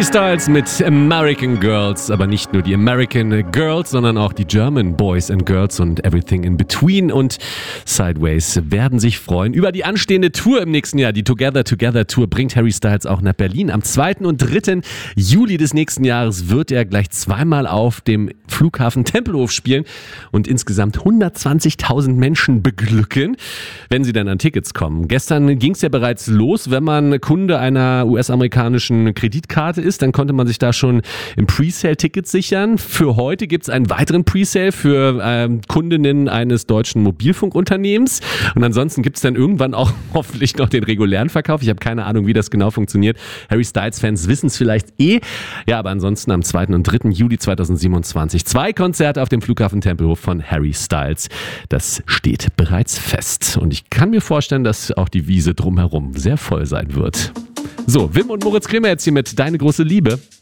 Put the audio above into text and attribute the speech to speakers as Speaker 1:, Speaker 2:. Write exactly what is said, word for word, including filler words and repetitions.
Speaker 1: Harry Styles mit American Girls, aber nicht nur die American Girls, sondern auch die German Boys and Girls und Everything in Between und Sideways werden sich freuen über die anstehende Tour im nächsten Jahr. Die Together Together Tour bringt Harry Styles auch nach Berlin. Am zweiten und dritten Juli des nächsten Jahres wird er gleich zweimal auf dem Flughafen Tempelhof spielen und insgesamt hundertzwanzigtausend Menschen beglücken, wenn sie dann an Tickets kommen. Gestern ging es ja bereits los, wenn man Kunde einer U S-amerikanischen Kreditkarte ist, dann konnte man sich da schon im Presale Tickets sichern. Für heute gibt es einen weiteren Presale für ähm, Kundinnen eines deutschen Mobilfunkunternehmens und ansonsten gibt es dann irgendwann auch hoffentlich noch den regulären Verkauf. Ich habe keine Ahnung, wie das genau funktioniert. Harry Styles-Fans wissen es vielleicht eh. Ja, aber ansonsten am zweiten und dritten Juli zweitausendsiebenundzwanzig zwei Konzerte auf dem Flughafen Tempelhof von Harry Styles. Das steht bereits fest und ich kann mir vorstellen, dass auch die Wiese drumherum sehr voll sein wird. So, Wim und Moritz Kremer jetzt hier mit Deine große Liebe.